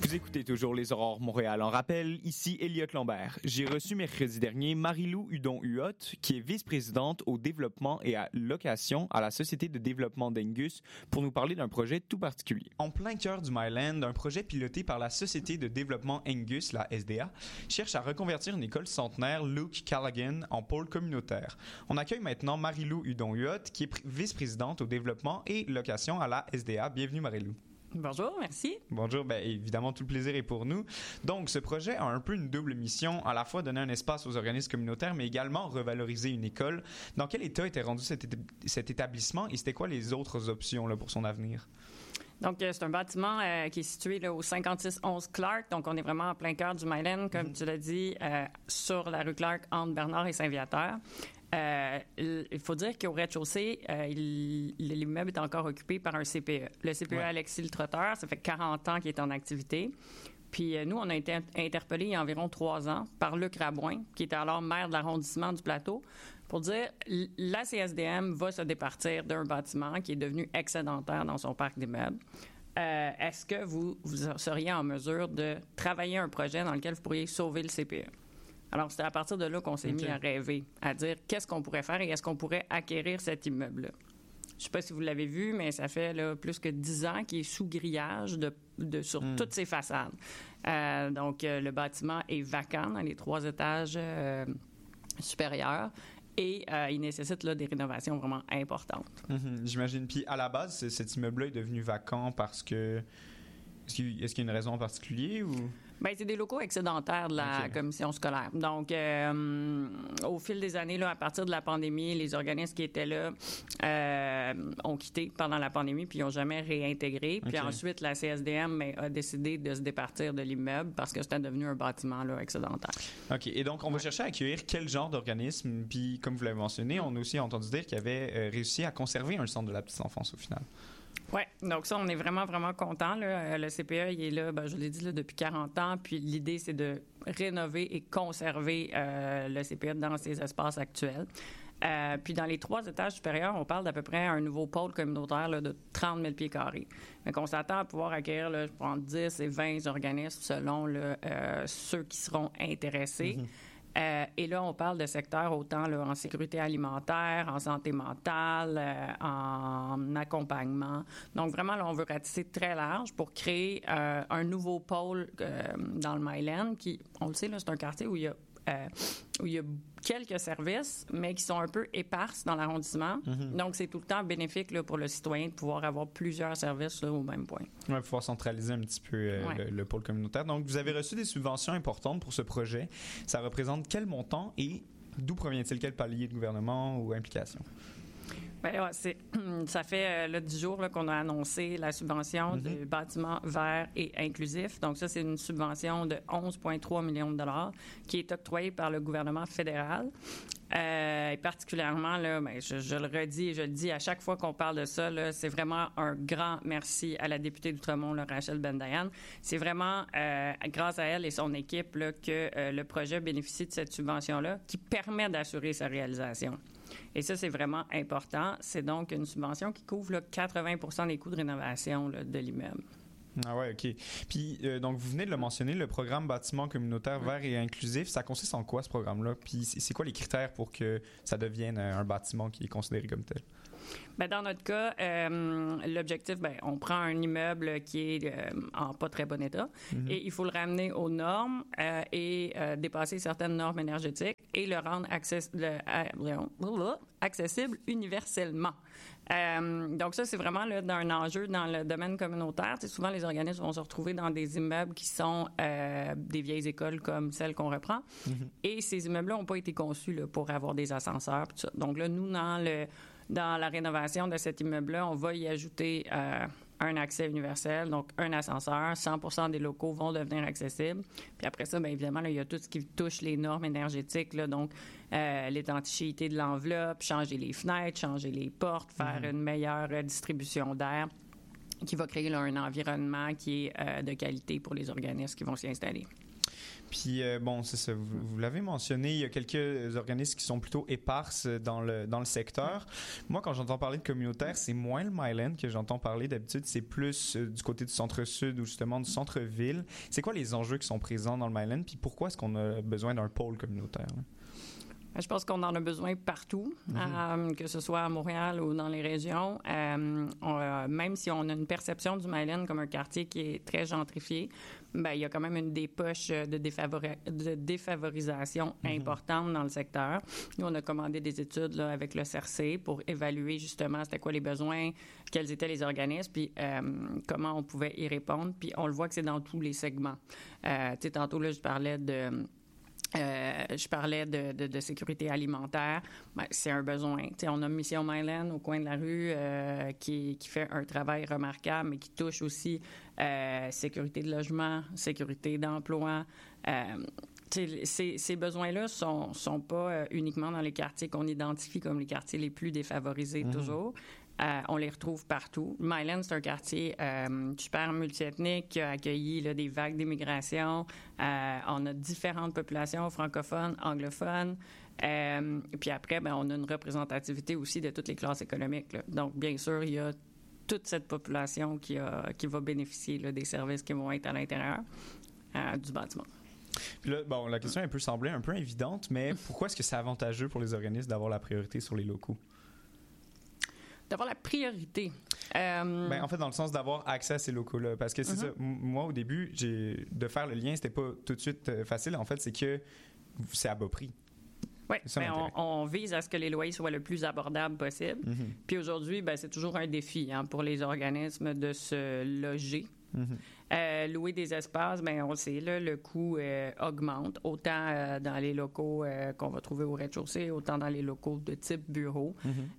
Vous écoutez toujours Les Aurores Montréal. En rappel, ici Elliot Lambert. J'ai reçu mercredi dernier Marie-Lou Hudon-Huot, qui est vice-présidente au développement et à location à la Société de développement d'Angus, pour nous parler d'un projet tout particulier. En plein cœur du Myland, un projet piloté par la Société de développement Angus, la SDA, cherche à reconvertir une école centenaire Luke Callaghan en pôle communautaire. On accueille maintenant Marie-Lou Hudon-Huot, qui est vice-présidente au développement et location à la SDA. Bienvenue Marie-Lou. Bonjour, merci. Bonjour, bien évidemment, tout le plaisir est pour nous. Donc, ce projet a un peu une double mission, à la fois donner un espace aux organismes communautaires, mais également revaloriser une école. Dans quel état était rendu cet établissement et c'était quoi les autres options là, pour son avenir? Donc, c'est un bâtiment qui est situé là, au 5611 Clark. Donc, on est vraiment en plein cœur du Myland, comme tu l'as dit, sur la rue Clark, entre Bernard et Saint-Viateur. Il faut dire qu'au rez-de-chaussée, l'immeuble est encore occupé par un CPE. Le CPE Alexis Le Trotteur, ça fait 40 ans qu'il est en activité. Puis nous, on a été interpellés il y a environ 3 ans par Luc Rabouin, qui était alors maire de l'arrondissement du Plateau, pour dire la CSDM va se départir d'un bâtiment qui est devenu excédentaire dans son parc d'immeubles. Est-ce que vous seriez en mesure de travailler un projet dans lequel vous pourriez sauver le CPE? Alors, c'était à partir de là qu'on s'est mis à rêver, à dire qu'est-ce qu'on pourrait faire et est-ce qu'on pourrait acquérir cet immeuble-là. Je ne sais pas si vous l'avez vu, mais ça fait là, plus que 10 ans qu'il est sous grillage sur toutes ses façades. Donc, le bâtiment est vacant dans les 3 étages supérieurs. Et il nécessite là, des rénovations vraiment importantes. J'imagine. Puis à la base, cet immeuble-là est devenu vacant parce que... Est-ce qu'il y a une raison en particulier ou... Bien, c'est des locaux excédentaires de la commission scolaire. Donc, au fil des années, là, à partir de la pandémie, les organismes qui étaient là ont quitté pendant la pandémie puis ils n'ont jamais réintégré. Puis ensuite, la CSDM a décidé de se départir de l'immeuble parce que c'était devenu un bâtiment là, excédentaire. OK. Et donc, on va chercher à accueillir quel genre d'organisme? Puis, comme vous l'avez mentionné, on a aussi entendu dire qu'il avait réussi à conserver un centre de la petite enfance au final. Oui, donc ça, on est vraiment, vraiment contents. Le CPE, il est là, je l'ai dit, là, depuis 40 ans. Puis l'idée, c'est de rénover et conserver le CPE dans ses espaces actuels. Puis dans les 3 étages supérieurs, on parle d'à peu près un nouveau pôle communautaire là, de 30 000 pieds carrés. Donc, on s'attend à pouvoir accueillir là, entre 10 et 20 organismes selon là, ceux qui seront intéressés. Et là, on parle de secteurs autant là, en sécurité alimentaire, en santé mentale, en accompagnement. Donc, vraiment, là, on veut ratisser très large pour créer un nouveau pôle dans le Myland qui, on le sait, là, c'est un quartier où il y a quelques services, mais qui sont un peu éparses dans l'arrondissement. Donc, c'est tout le temps bénéfique là, pour le citoyen de pouvoir avoir plusieurs services là, au même point. Oui, pouvoir centraliser un petit peu le pôle communautaire. Donc, vous avez reçu des subventions importantes pour ce projet. Ça représente quel montant et d'où provient-il? Quel palier de gouvernement ou implication? Bien, ça fait 10 jours là, qu'on a annoncé la subvention du bâtiment vert et inclusif. Donc ça, c'est une subvention de 11,3 millions de dollars qui est octroyée par le gouvernement fédéral. Et particulièrement, là, je le redis et je le dis à chaque fois qu'on parle de ça, là, c'est vraiment un grand merci à la députée d'Outremont, là, Rachel Bendayan. C'est vraiment grâce à elle et son équipe là, que le projet bénéficie de cette subvention-là qui permet d'assurer sa réalisation. Et ça, c'est vraiment important. C'est donc une subvention qui couvre là, 80 des coûts de rénovation là, de l'immeuble. Ah ouais, OK. Puis, donc, vous venez de le mentionner, le programme bâtiment communautaire vert et inclusif, ça consiste en quoi, ce programme-là? Puis, c'est quoi les critères pour que ça devienne un bâtiment qui est considéré comme tel? Bien, dans notre cas, l'objectif, on prend un immeuble qui est en pas très bon état et il faut le ramener aux normes et dépasser certaines normes énergétiques et le rendre accessible universellement. Donc ça, c'est vraiment là, un enjeu dans le domaine communautaire. Tu sais, souvent, les organismes vont se retrouver dans des immeubles qui sont des vieilles écoles comme celles qu'on reprend. Et ces immeubles-là n'ont pas été conçus là, pour avoir des ascenseurs. Tout ça. Donc là, nous, dans la rénovation de cet immeuble-là, on va y ajouter un accès universel, donc un ascenseur. 100% des locaux vont devenir accessibles. Puis après ça, bien évidemment, là, il y a tout ce qui touche les normes énergétiques, là, donc l'étanchéité de l'enveloppe, changer les fenêtres, changer les portes, faire une meilleure distribution d'air qui va créer là, un environnement qui est de qualité pour les organismes qui vont s'y installer. Puis bon, c'est ça, vous l'avez mentionné, il y a quelques organismes qui sont plutôt éparses dans le secteur. Moi, quand j'entends parler de communautaire, c'est moins le Myland que j'entends parler. D'habitude, c'est plus du côté du centre-sud ou justement du centre-ville. C'est quoi les enjeux qui sont présents dans le Myland? Puis pourquoi est-ce qu'on a besoin d'un pôle communautaire, là? Je pense qu'on en a besoin partout, que ce soit à Montréal ou dans les régions. Même si on a une perception du Myland comme un quartier qui est très gentrifié, ben, il y a quand même une des poches de défavorisation importante dans le secteur. Nous, on a commandé des études là, avec le CRC pour évaluer justement c'était quoi les besoins, quels étaient les organismes, puis comment on pouvait y répondre. Puis on le voit que c'est dans tous les segments. Tu sais, tantôt, là, je parlais de sécurité alimentaire. Ben, c'est un besoin. T'sais, on a Mission Myland au coin de la rue qui fait un travail remarquable, mais qui touche aussi sécurité de logement, sécurité d'emploi. Ces besoins-là sont pas uniquement dans les quartiers qu'on identifie comme les quartiers les plus défavorisés toujours. On les retrouve partout. Myland, c'est un quartier super multiethnique qui a accueilli là, des vagues d'immigration. On a différentes populations francophones, anglophones. Puis après, ben, on a une représentativité aussi de toutes les classes économiques, là. Donc, bien sûr, il y a toute cette population qui va bénéficier là, des services qui vont être à l'intérieur du bâtiment. Puis là, bon, la question peut sembler un peu évidente, mais pourquoi est-ce que c'est avantageux pour les organismes d'avoir la priorité sur les locaux? D'avoir la priorité. Ben, en fait, dans le sens d'avoir accès à ces locaux-là. Parce que c'est ça. Moi, au début, de faire le lien, c'était pas tout de suite facile. En fait, c'est que c'est à bas prix. Oui, ben on vise à ce que les loyers soient le plus abordables possible. Puis aujourd'hui, ben, c'est toujours un défi pour les organismes de se loger. Louer des espaces, ben on le sait, là, le coût augmente, autant dans les locaux qu'on va trouver au rez-de-chaussée, autant dans les locaux de type bureau.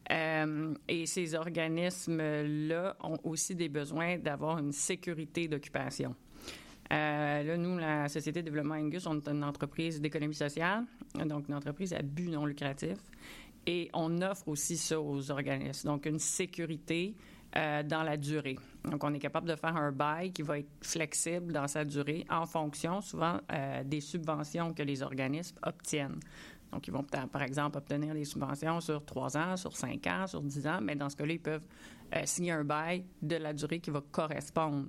Et ces organismes-là ont aussi des besoins d'avoir une sécurité d'occupation. Là, nous, la Société de développement Angus, on est une entreprise d'économie sociale, donc une entreprise à but non lucratif. Et on offre aussi ça aux organismes, donc une sécurité dans la durée. Donc, on est capable de faire un bail qui va être flexible dans sa durée en fonction, souvent, des subventions que les organismes obtiennent. Donc, ils vont, par exemple, obtenir des subventions sur 3 ans, sur 5 ans, sur 10 ans, mais dans ce cas-là, ils peuvent signer un bail de la durée qui va correspondre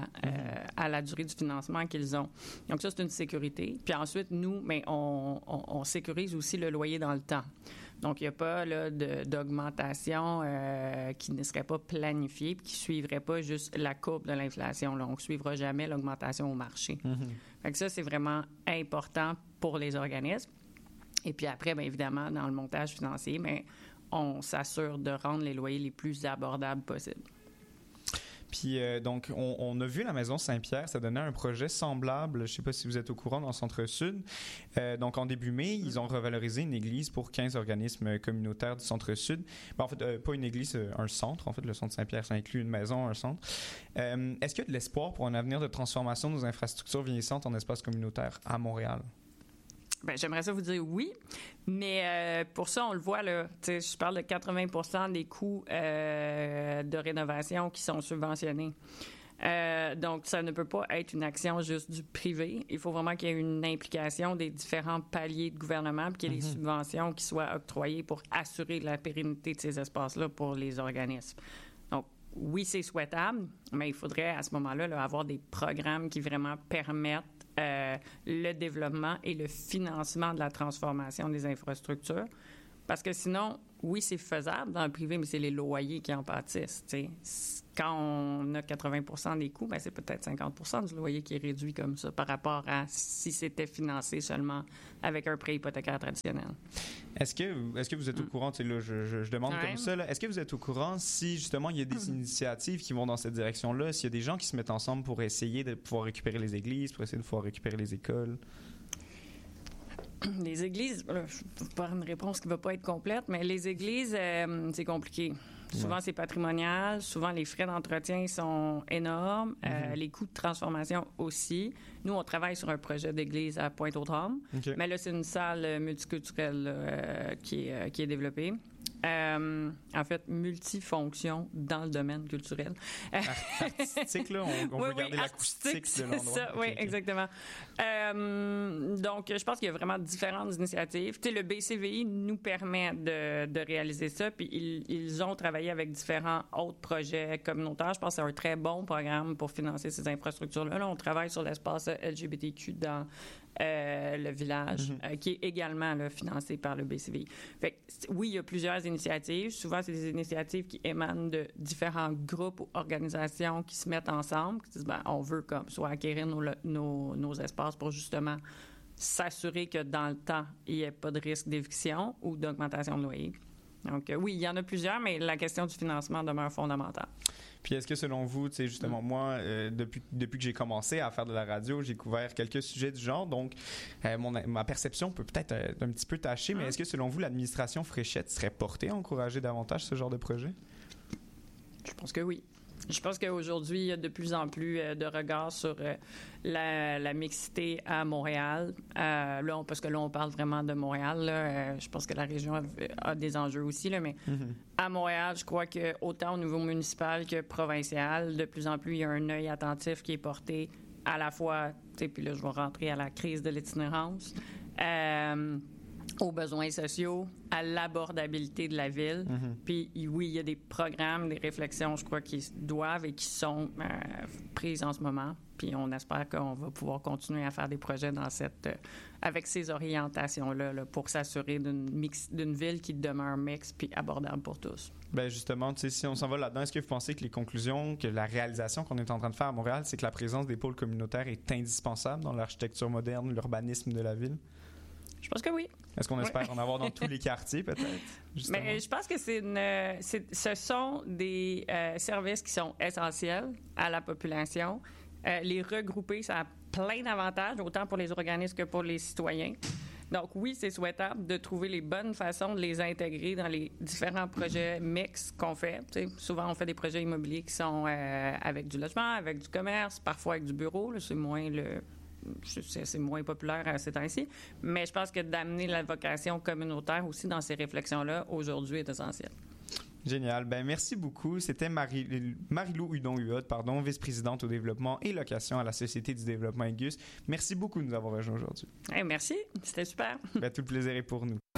à la durée du financement qu'ils ont. Donc, ça, c'est une sécurité. Puis ensuite, nous, mais on sécurise aussi le loyer dans le temps. Donc, il n'y a pas là, d'augmentation qui ne serait pas planifiée puis qui ne suivrait pas juste la courbe de l'inflation. Là. On ne suivra jamais l'augmentation au marché. Fait que ça, c'est vraiment important pour les organismes. Et puis après, bien évidemment, dans le montage financier, bien, on s'assure de rendre les loyers les plus abordables possibles. Puis donc, on a vu la Maison Saint-Pierre, ça donnait un projet semblable, je ne sais pas si vous êtes au courant, dans le Centre-Sud. Donc, en début mai, ils ont revalorisé une église pour 15 organismes communautaires du Centre-Sud. Ben, en fait, pas une église, un centre. En fait, le Centre Saint-Pierre, ça inclut une maison, un centre. Est-ce qu'il y a de l'espoir pour un avenir de transformation de nos infrastructures vieillissantes en espaces communautaires à Montréal? Bien, j'aimerais ça vous dire oui, mais pour ça, on le voit, là, je parle de 80% des coûts de rénovation qui sont subventionnés. Donc, ça ne peut pas être une action juste du privé. Il faut vraiment qu'il y ait une implication des différents paliers de gouvernement puis qu'il y ait des subventions qui soient octroyées pour assurer la pérennité de ces espaces-là pour les organismes. Donc, oui, c'est souhaitable, mais il faudrait à ce moment-là là, avoir des programmes qui vraiment permettent le développement et le financement de la transformation des infrastructures. Parce que sinon, oui, c'est faisable dans le privé, mais c'est les loyers qui en pâtissent. T'sais. Quand on a 80% des coûts, bien, c'est peut-être 50% du loyer qui est réduit comme ça par rapport à si c'était financé seulement avec un prêt hypothécaire traditionnel. Est-ce que vous êtes au courant, là, je demande comme ça, là, est-ce que vous êtes au courant si justement il y a des initiatives qui vont dans cette direction-là, s'il y a des gens qui se mettent ensemble pour essayer de pouvoir récupérer les églises, pour essayer de pouvoir récupérer les écoles? Les églises, je vais faire une réponse qui ne va pas être complète, mais les églises, c'est compliqué. Souvent, c'est patrimonial. Souvent, les frais d'entretien sont énormes. Les coûts de transformation aussi. Nous, on travaille sur un projet d'église à Pointe-aux-Trembles. Mais là, c'est une salle multiculturelle qui est développée. En fait, multifonction dans le domaine culturel. Artistique, là, on veut garder l'acoustique de l'endroit. C'est ça, oui, exactement. Donc, je pense qu'il y a vraiment différentes initiatives. Tu sais, le BCVI nous permet de réaliser ça, puis ils ont travaillé avec différents autres projets communautaires. Je pense que c'est un très bon programme pour financer ces infrastructures-là. Là, on travaille sur l'espace LGBTQ dans le village, qui est également là, financé par le BCVI. Fait que, oui, il y a plusieurs initiatives. Souvent, c'est des initiatives qui émanent de différents groupes ou organisations qui se mettent ensemble, qui disent, on veut comme soit acquérir nos espaces pour justement s'assurer que dans le temps, il n'y ait pas de risque d'éviction ou d'augmentation de loyer. Donc, oui, il y en a plusieurs, mais la question du financement demeure fondamentale. Puis est-ce que selon vous, tu sais, justement, moi, depuis que j'ai commencé à faire de la radio, j'ai couvert quelques sujets du genre, donc ma perception peut peut-être être un petit peu tachée, mais est-ce que selon vous, l'administration Fréchette serait portée à encourager davantage ce genre de projet? Je pense que oui. Je pense qu'aujourd'hui, il y a de plus en plus de regards sur la mixité à Montréal. Parce que là, on parle vraiment de Montréal. Là. Je pense que la région a des enjeux aussi, là, mais à Montréal, je crois que autant au niveau municipal que provincial, de plus en plus, il y a un œil attentif qui est porté à la fois, puis là, je vais rentrer à la crise de l'itinérance, aux besoins sociaux, à l'abordabilité de la ville. Puis oui, il y a des programmes, des réflexions, je crois, qui doivent et qui sont prises en ce moment. Puis on espère qu'on va pouvoir continuer à faire des projets avec ces orientations-là là, pour s'assurer d'une ville qui demeure mixte puis abordable pour tous. Bien justement, tu sais, si on s'en va là-dedans, est-ce que vous pensez que que la réalisation qu'on est en train de faire à Montréal, c'est que la présence des pôles communautaires est indispensable dans l'architecture moderne, l'urbanisme de la ville? Je pense que oui. Est-ce qu'on espère en avoir dans tous les quartiers, peut-être? Justement? Mais je pense que ce sont des services qui sont essentiels à la population. Les regrouper, ça a plein d'avantages, autant pour les organismes que pour les citoyens. Donc oui, c'est souhaitable de trouver les bonnes façons de les intégrer dans les différents projets mixtes qu'on fait. T'sais, souvent, on fait des projets immobiliers qui sont avec du logement, avec du commerce, parfois avec du bureau. Là, c'est moins populaire à ces temps-ci. Mais je pense que d'amener la vocation communautaire aussi dans ces réflexions-là, aujourd'hui, est essentiel. Génial. Ben merci beaucoup. C'était Marie-Lou Hudon-Huot, vice-présidente au développement et location à la Société du développement Ingus. Merci beaucoup de nous avoir rejoints aujourd'hui. Hey, merci. C'était super. Ben, tout le plaisir est pour nous.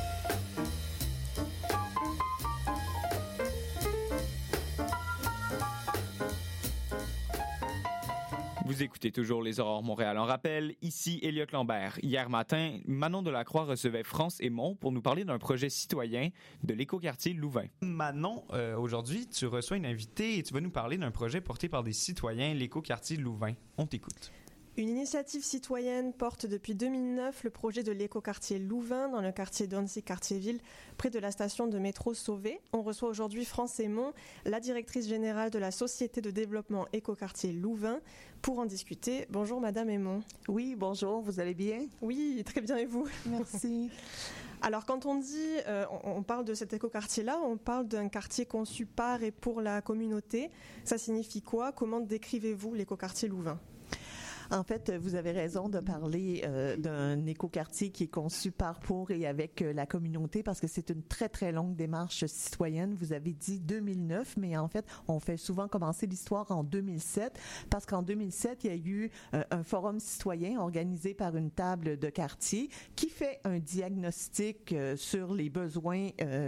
Vous écoutez toujours Les Aurores Montréal en rappel. Ici, Elliot Lambert. Hier matin, Manon Delacroix recevait France Aymon pour nous parler d'un projet citoyen de l'écoquartier Louvain. Manon, aujourd'hui, tu reçois une invitée et tu vas nous parler d'un projet porté par des citoyens, l'écoquartier Louvain. On t'écoute. Une initiative citoyenne porte depuis 2009 le projet de l'écoquartier Louvain dans le quartier d'Annecy-Cartierville, près de la station de métro Sauvé. On reçoit aujourd'hui France Aymon, la directrice générale de la Société de développement écoquartier Louvain, pour en discuter. Bonjour Madame Aymon. Oui, bonjour, vous allez bien? Oui, très bien et vous? Merci. Alors quand on dit, on parle de cet écoquartier-là, on parle d'un quartier conçu par et pour la communauté. Ça signifie quoi? Comment décrivez-vous l'écoquartier Louvain? En fait, vous avez raison de parler d'un écoquartier qui est conçu par, pour et avec la communauté parce que c'est une très, très longue démarche citoyenne. Vous avez dit 2009, mais en fait, on fait souvent commencer l'histoire en 2007 parce qu'en 2007, il y a eu un forum citoyen organisé par une table de quartier qui fait un diagnostic sur les besoins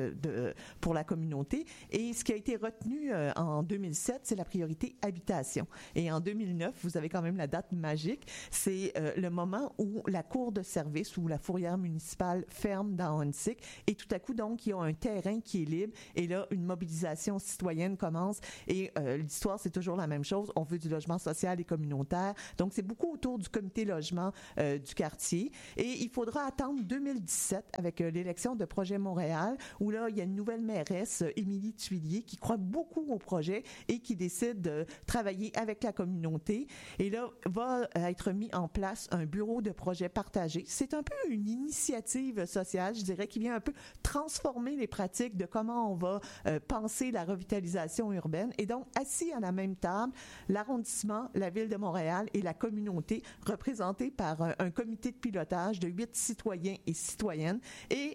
pour la communauté. Et ce qui a été retenu en 2007, c'est la priorité habitation. Et en 2009, vous avez quand même la date magique, c'est le moment où la cour de service ou la fourrière municipale ferme dans Onsic et tout à coup, donc, il y a un terrain qui est libre et là, une mobilisation citoyenne commence et l'histoire, c'est toujours la même chose. On veut du logement social et communautaire. Donc, c'est beaucoup autour du comité logement du quartier et il faudra attendre 2017 avec l'élection de Projet Montréal où là, il y a une nouvelle mairesse, Émilie Tuillier, qui croit beaucoup au projet et qui décide de travailler avec la communauté et là, va être mis en place un bureau de projet partagé. C'est un peu une initiative sociale, je dirais, qui vient un peu transformer les pratiques de comment on va penser la revitalisation urbaine. Et donc, assis à la même table, l'arrondissement, la Ville de Montréal et la communauté, représentés par un comité de pilotage de 8 citoyens et citoyennes. Et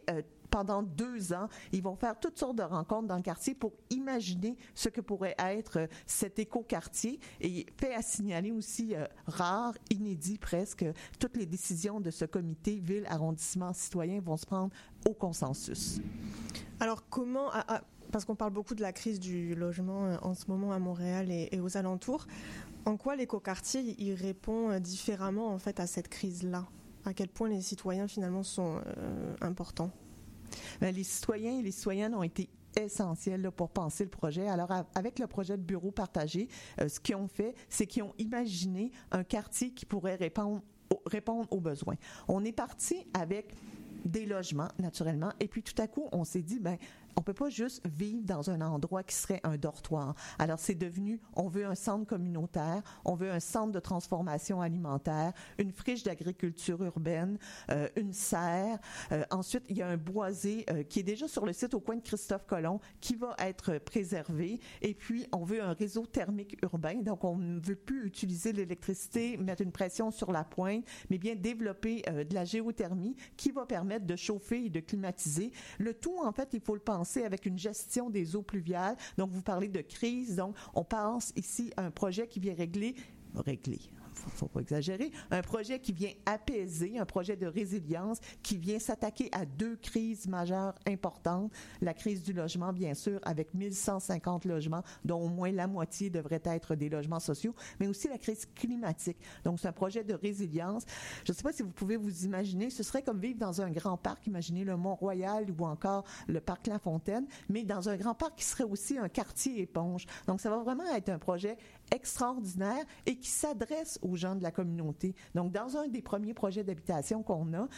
pendant 2 ans, ils vont faire toutes sortes de rencontres dans le quartier pour imaginer ce que pourrait être cet écoquartier. Et fait à signaler aussi rare, inédit presque, toutes les décisions de ce comité ville, arrondissement, citoyen vont se prendre au consensus. Alors comment, parce qu'on parle beaucoup de la crise du logement en ce moment à Montréal et aux alentours, en quoi l'écoquartier il répond différemment en fait à cette crise-là? À quel point les citoyens finalement sont importants? Bien, les citoyens et les citoyennes ont été essentiels là, pour penser le projet. Alors, avec le projet de bureau partagé, ce qu'ils ont fait, c'est qu'ils ont imaginé un quartier qui pourrait répondre aux besoins. On est parti avec des logements, naturellement, et puis tout à coup, on s'est dit, ben, on peut pas juste vivre dans un endroit qui serait un dortoir. Alors, c'est devenu, on veut un centre communautaire, on veut un centre de transformation alimentaire, une friche d'agriculture urbaine, une serre. Ensuite, il y a un boisé qui est déjà sur le site au coin de Christophe Colomb qui va être préservé. Et puis, on veut un réseau thermique urbain. Donc, on ne veut plus utiliser l'électricité, mettre une pression sur la pointe, mais bien développer de la géothermie qui va permettre de chauffer et de climatiser. Le tout, en fait, il faut le penser avec une gestion des eaux pluviales. Donc, vous parlez de crise. Donc, on pense ici à un projet qui vient régler, faut pas exagérer, un projet qui vient apaiser, un projet de résilience qui vient s'attaquer à 2 crises majeures importantes. La crise du logement, bien sûr, avec 1150 logements, dont au moins la moitié devraient être des logements sociaux, mais aussi la crise climatique. Donc, c'est un projet de résilience. Je ne sais pas si vous pouvez vous imaginer, ce serait comme vivre dans un grand parc, imaginez le Mont-Royal ou encore le parc La Fontaine, mais dans un grand parc qui serait aussi un quartier éponge. Donc, ça va vraiment être un projet extraordinaire et qui s'adresse aux gens de la communauté. Donc, dans un des premiers projets d'habitation qu'on a,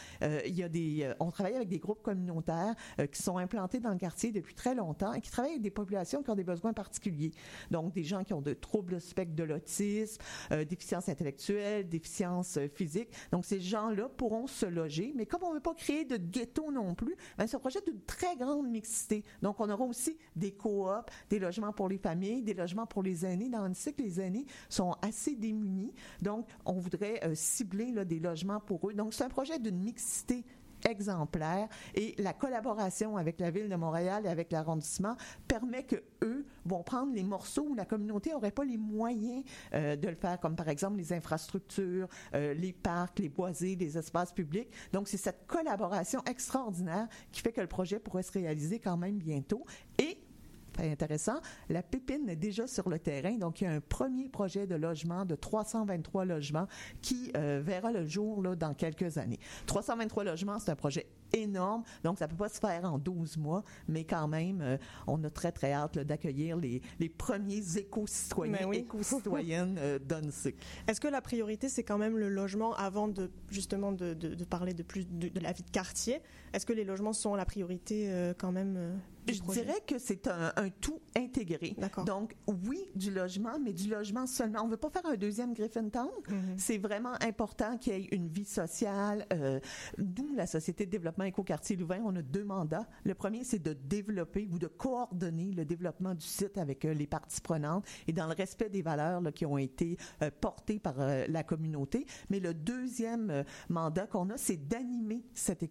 on travaille avec des groupes communautaires qui sont implantés dans le quartier depuis très longtemps et qui travaillent avec des populations qui ont des besoins particuliers. Donc, des gens qui ont de troubles spectre de l'autisme, déficience intellectuelle, déficience physique. Donc, ces gens-là pourront se loger, mais comme on ne veut pas créer de ghetto non plus, ben, c'est un projet d'une très grande mixité. Donc, on aura aussi des coops, des logements pour les familles, des logements pour les aînés. Dans le cycle, les aînés sont assez démunis. Donc, on voudrait cibler là, des logements pour eux. Donc, c'est un projet d'une mixité exemplaire et la collaboration avec la Ville de Montréal et avec l'arrondissement permet que eux vont prendre les morceaux où la communauté n'aurait pas les moyens de le faire, comme par exemple les infrastructures, les parcs, les boisés, les espaces publics. Donc, c'est cette collaboration extraordinaire qui fait que le projet pourrait se réaliser quand même bientôt. Et intéressant, la pépine est déjà sur le terrain, donc il y a un premier projet de logement de 323 logements qui verra le jour là, dans quelques années. 323 logements, c'est un projet énorme, donc ça ne peut pas se faire en 12 mois, mais quand même, on a très, très hâte là, d'accueillir les premiers éco-citoyens, éco-citoyennes d'Onsic. Est-ce que la priorité, c'est quand même le logement avant de parler de la vie de quartier? Est-ce que les logements sont la priorité quand même Je dirais que c'est un tout intégré. D'accord. Donc, oui, du logement, mais du logement seulement. On ne veut pas faire un deuxième Griffintown. Mm-hmm. C'est vraiment important qu'il y ait une vie sociale. D'où la Société de développement Écoquartier Louvain, on a 2 mandats. Le premier, c'est de développer ou de coordonner le développement du site avec les parties prenantes et dans le respect des valeurs là, qui ont été portées par la communauté. Mais le deuxième mandat qu'on a, c'est d'animer cet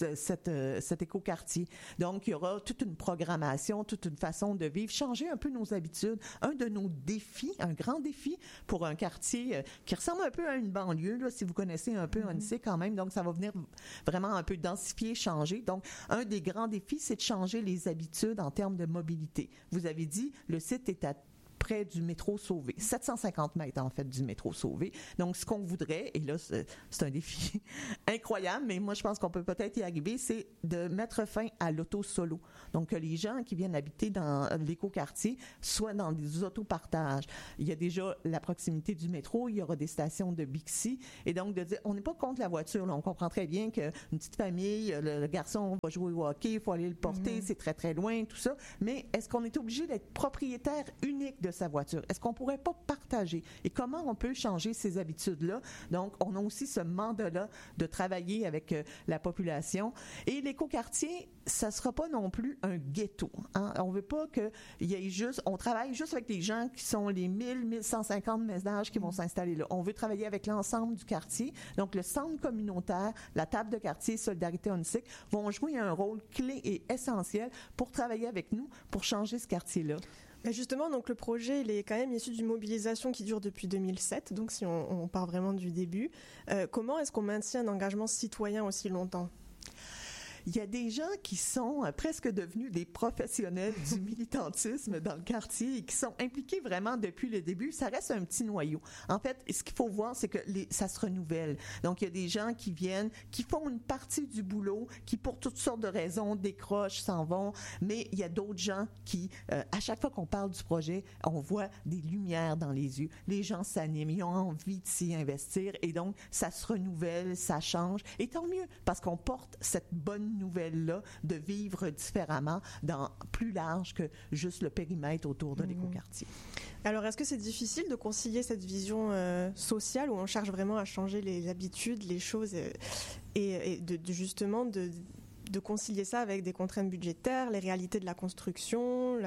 écoquartier. Donc, il y aura toute une programmation, toute une façon de vivre, changer un peu nos habitudes. Un de nos défis, un grand défi pour un quartier qui ressemble un peu à une banlieue, là, si vous connaissez un peu Onsic quand même. Donc, ça va venir vraiment un peu densifier, changer. Donc, un des grands défis, c'est de changer les habitudes en termes de mobilité. Vous avez dit, le site est à près du métro Sauvé. 750 mètres, en fait, du métro Sauvé. Donc, ce qu'on voudrait, et là, c'est un défi incroyable, mais moi, je pense qu'on peut peut-être y arriver, c'est de mettre fin à l'auto-solo. Donc, que les gens qui viennent habiter dans l'écoquartier soient dans des autopartages. Il y a déjà la proximité du métro, il y aura des stations de Bixi, et donc de dire, on n'est pas contre la voiture, là. On comprend très bien qu'une petite famille, le garçon va jouer au hockey, il faut aller le porter, c'est très, très loin, tout ça, mais est-ce qu'on est obligé d'être propriétaire unique de sa voiture? Est-ce qu'on pourrait pas partager? Et comment on peut changer ces habitudes-là? Donc, on a aussi ce mandat-là de travailler avec la population. Et l'écoquartier, ça sera pas non plus un ghetto. Hein? On veut pas qu'il y ait juste... On travaille juste avec les gens qui sont les 1150 ménages qui vont s'installer là. On veut travailler avec l'ensemble du quartier. Donc, le centre communautaire, la table de quartier, Solidarité Onsic, vont jouer un rôle clé et essentiel pour travailler avec nous, pour changer ce quartier-là. Mais justement, donc le projet, il est quand même issu d'une mobilisation qui dure depuis 2007, donc si on part vraiment du début. Comment est-ce qu'on maintient un engagement citoyen aussi longtemps? Il y a des gens qui sont presque devenus des professionnels du militantisme dans le quartier et qui sont impliqués vraiment depuis le début. Ça reste un petit noyau. En fait, ce qu'il faut voir, c'est que ça se renouvelle. Donc, il y a des gens qui viennent, qui font une partie du boulot, qui pour toutes sortes de raisons décrochent, s'en vont. Mais il y a d'autres gens qui, à chaque fois qu'on parle du projet, on voit des lumières dans les yeux. Les gens s'animent, ils ont envie de s'y investir et donc, ça se renouvelle, ça change. Et tant mieux, parce qu'on porte cette bonne nouvelle-là de vivre différemment dans plus large que juste le périmètre autour de l'écoquartier. Alors, est-ce que c'est difficile de concilier cette vision sociale où on cherche vraiment à changer les habitudes, les choses et justement de concilier ça avec des contraintes budgétaires, les réalités de la construction,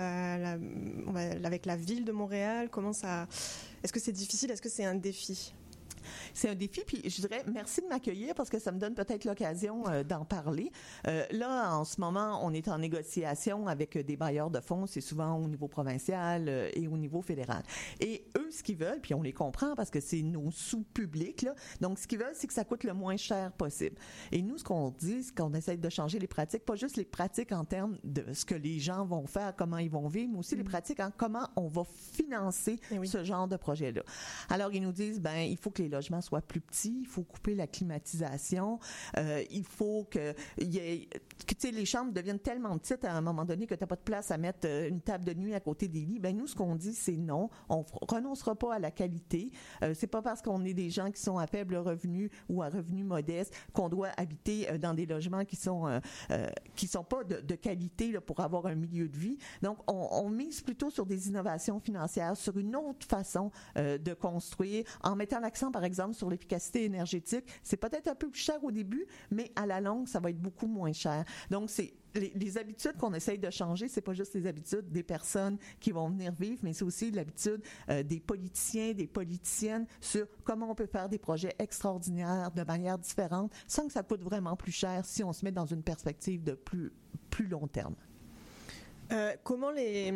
avec la ville de Montréal? Est-ce que c'est difficile? Est-ce que c'est un défi? C'est un défi, puis je dirais merci de m'accueillir parce que ça me donne peut-être l'occasion d'en parler. Là, en ce moment, on est en négociation avec des bailleurs de fonds, c'est souvent au niveau provincial et au niveau fédéral. Et eux, ce qu'ils veulent, puis on les comprend parce que c'est nos sous publics, là, donc ce qu'ils veulent, c'est que ça coûte le moins cher possible. Et nous, ce qu'on dit, c'est qu'on essaie de changer les pratiques, pas juste les pratiques en termes de ce que les gens vont faire, comment ils vont vivre, mais aussi les pratiques en comment on va financer ce genre de projet-là. Alors, ils nous disent, il faut que les logements soient plus petits, il faut couper la climatisation, il faut que les chambres deviennent tellement petites à un moment donné que tu n'as pas de place à mettre une table de nuit à côté des lits. Nous, ce qu'on dit, c'est non, on renoncera pas à la qualité. C'est pas parce qu'on est des gens qui sont à faible revenu ou à revenu modeste qu'on doit habiter dans des logements qui sont pas de qualité là, pour avoir un milieu de vie. Donc, on mise plutôt sur des innovations financières, sur une autre façon de construire, en mettant l'accent, par exemple, sur l'efficacité énergétique. C'est peut-être un peu plus cher au début, mais à la longue, ça va être beaucoup moins cher. Donc, c'est les habitudes qu'on essaye de changer, c'est pas juste les habitudes des personnes qui vont venir vivre, mais c'est aussi l'habitude des politiciens, des politiciennes sur comment on peut faire des projets extraordinaires de manière différente sans que ça coûte vraiment plus cher si on se met dans une perspective de plus long terme. Comment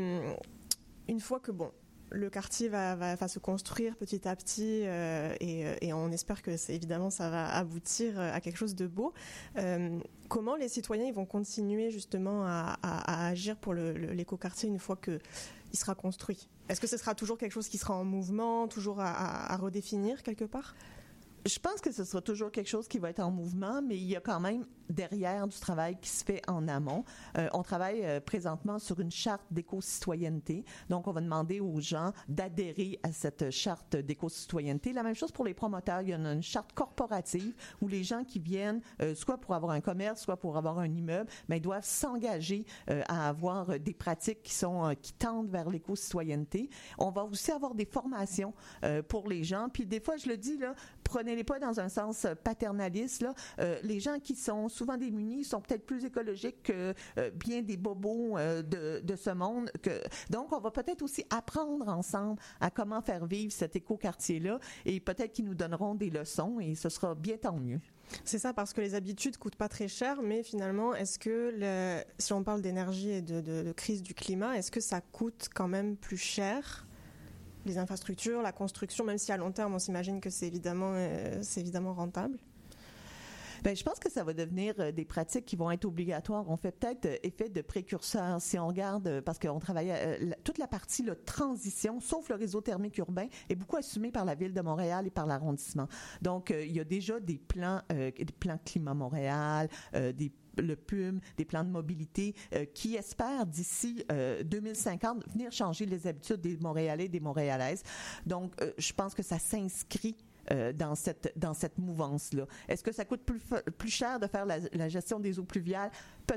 une fois que le quartier va se construire petit à petit et on espère que évidemment ça va aboutir à quelque chose de beau. Comment les citoyens ils vont continuer justement à agir pour l'écoquartier une fois qu'il sera construit? Est-ce que ce sera toujours quelque chose qui sera en mouvement, toujours à redéfinir quelque part? Je pense que ce sera toujours quelque chose qui va être en mouvement, mais il y a quand même derrière du travail qui se fait en amont. On travaille présentement sur une charte d'éco-citoyenneté. Donc, on va demander aux gens d'adhérer à cette charte d'éco-citoyenneté. La même chose pour les promoteurs. Il y a une charte corporative où les gens qui viennent, soit pour avoir un commerce, soit pour avoir un immeuble, mais ils doivent s'engager à avoir des pratiques qui tendent vers l'éco-citoyenneté. On va aussi avoir des formations pour les gens. Puis des fois, je le dis, là, prenez-les pas dans un sens paternaliste. Là. Les gens qui sont souvent démunis sont peut-être plus écologiques que bien des bobos de ce monde. Donc, on va peut-être aussi apprendre ensemble à comment faire vivre cet écoquartier-là et peut-être qu'ils nous donneront des leçons et ce sera bien tant mieux. C'est ça, parce que les habitudes coûtent pas très cher, mais finalement, est-ce que si on parle d'énergie et de crise du climat, est-ce que ça coûte quand même plus cher ? Les infrastructures, la construction, même si à long terme, on s'imagine que c'est évidemment rentable? Je pense que ça va devenir des pratiques qui vont être obligatoires. On fait peut-être effet de précurseur si on regarde, parce qu'on travaille toute la partie transition, sauf le réseau thermique urbain, est beaucoup assumé par la Ville de Montréal et par l'arrondissement. Donc, il y a déjà des plans Climat Montréal, le PUM, des plans de mobilité qui espèrent d'ici 2050 venir changer les habitudes des Montréalais et des Montréalaises. Donc, je pense que ça s'inscrit dans cette mouvance-là. Est-ce que ça coûte plus cher de faire la gestion des eaux pluviales?